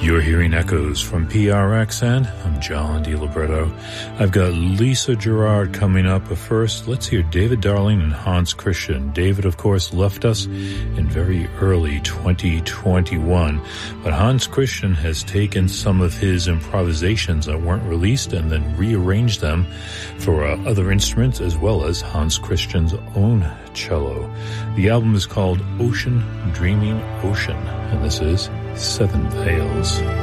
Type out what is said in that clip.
You're hearing echoes from PRXN. I'm John DiLibretto. I've got Lisa Gerrard coming up, but first, let's hear David Darling and Hans Christian. David, of course, left us in very early 2021, but Hans Christian has taken some of his improvisations that weren't released and then rearranged them for other instruments, as well as Hans Christian's own cello. The album is called Ocean Dreaming Ocean, and this is Seven Veils.